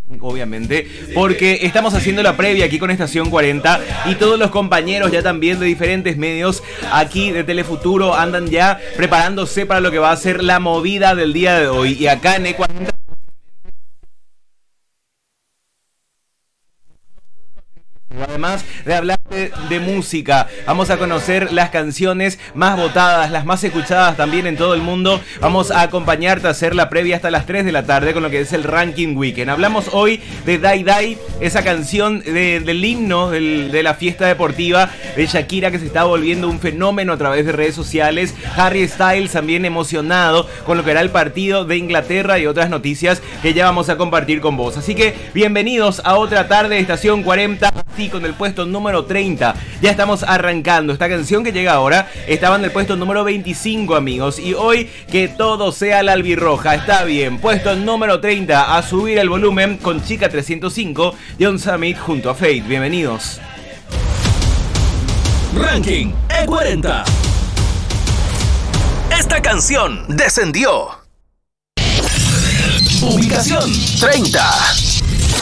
obviamente, porque estamos haciendo la previa aquí con Estación 40 y todos los compañeros ya también de diferentes medios aquí de Telefuturo andan ya preparándose para lo que va a ser la movida del día de hoy. Y acá en Ecuador, además de hablar de música, vamos a conocer las canciones más votadas, las más escuchadas también en todo el mundo. Vamos a acompañarte a hacer la previa hasta las 3 de la tarde con lo que es el Ranking Weekend. Hablamos hoy de Die Die, esa canción del himno de la fiesta deportiva de Shakira, que se está volviendo un fenómeno a través de redes sociales. Harry Styles también emocionado con lo que era el partido de Inglaterra y otras noticias que ya vamos a compartir con vos. Así que bienvenidos a otra tarde de Estación 40. Sí, con el puesto número 30. Ya estamos arrancando. Esta canción que llega ahora estaba en el puesto número 25, amigos. Y hoy que todo sea la albirroja. Está bien. Puesto número 30. A subir el volumen con Chica 305. John Summit junto a Fate. Bienvenidos. Ranking E40. Esta canción descendió. Ubicación 30.